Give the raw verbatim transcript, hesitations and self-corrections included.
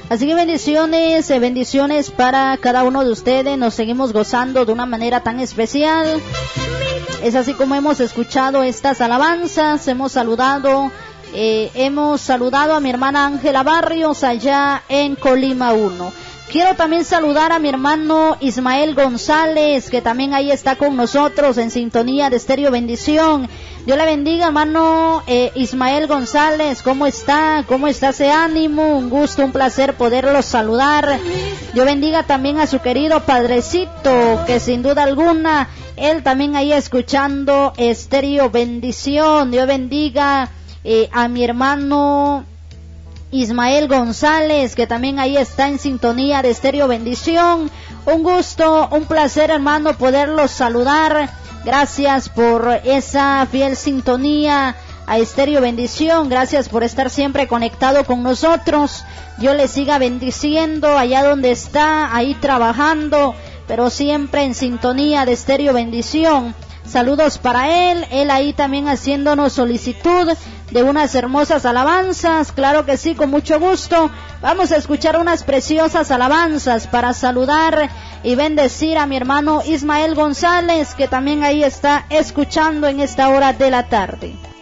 Así que bendiciones, eh, bendiciones para cada uno de ustedes. Nos seguimos gozando de una manera tan especial. Es así como hemos escuchado estas alabanzas, hemos saludado, eh, hemos saludado a mi hermana Ángela Barrios allá en Colima uno. Quiero también saludar a mi hermano Ismael González, que también ahí está con nosotros en sintonía de Estéreo Bendición. Dios le bendiga, hermano eh, Ismael González. ¿Cómo está? ¿Cómo está ese ánimo? Un gusto, un placer poderlo saludar. Dios bendiga también a su querido padrecito, que sin duda alguna, él también ahí escuchando Estéreo Bendición. Dios bendiga eh, a mi hermano Ismael González, que también ahí está en sintonía de Estéreo Bendición. Un gusto, un placer, hermano, poderlos saludar. Gracias por esa fiel sintonía a Estéreo Bendición. Gracias por estar siempre conectado con nosotros. Dios le siga bendiciendo allá donde está, ahí trabajando, pero siempre en sintonía de Estéreo Bendición. Saludos para él, él ahí también haciéndonos solicitud de unas hermosas alabanzas. Claro que sí, con mucho gusto. Vamos a escuchar unas preciosas alabanzas para saludar y bendecir a mi hermano Ismael González, que también ahí está escuchando en esta hora de la tarde.